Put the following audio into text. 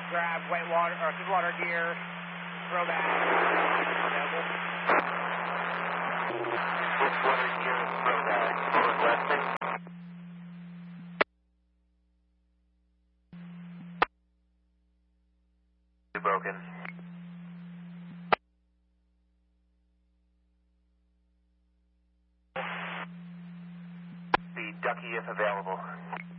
grab whitewater or water gear, throw back. Available. Water gear, throw back. Requesting. Broken. The Ducky if available.